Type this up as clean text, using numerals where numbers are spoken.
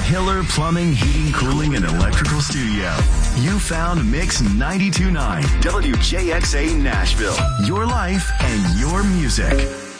Hiller Plumbing, Heating, Cooling, and Electrical Studio. You found Mix 92.9 WJXA Nashville. Your life and your music.